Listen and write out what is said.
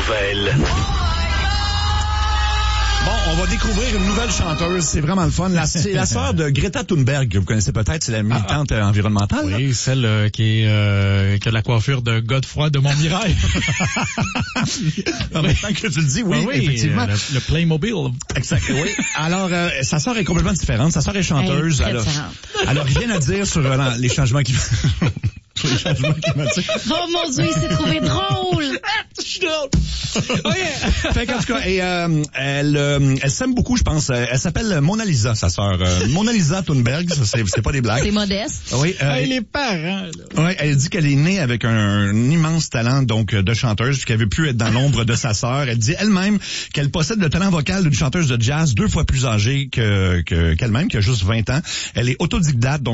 nouvelles. Bon, on va découvrir une nouvelle chanteuse. C'est vraiment le fun. C'est la sœur de Greta Thunberg, que vous connaissez peut-être. C'est la militante environnementale. Oui, celle qui a la coiffure de Godefroy de Montmirail. En même temps que tu le dis, oui, effectivement. Le Playmobil. Exact, oui. Alors, sa sœur est complètement différente. Sa sœur est chanteuse. Elle a rien à dire sur les changements les changements climatiques. Oh mon Dieu, il s'est trouvé drôle. Fait qu'en tout cas, elle s'aime beaucoup, je pense. Elle s'appelle Mona Lisa, sa sœur. Mona Lisa Thunberg, ça, c'est pas des blagues. C'est modeste. Oui. Les parents, là. Oui, elle dit qu'elle est née avec un immense talent, donc, de chanteuse, qu'elle veut plus être dans l'ombre de sa sœur. Elle dit elle-même qu'elle possède le talent vocal d'une chanteuse de jazz 2 fois plus âgée qu'elle-même, qui a juste 20 ans. Elle est autodidacte, donc